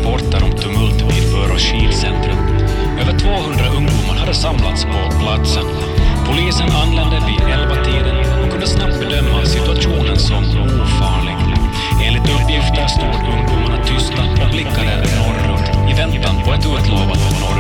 rapporter om tumult vid Vörå skidcentrum. Över 200 ungdomar hade samlats på platsen. Polisen anlände vid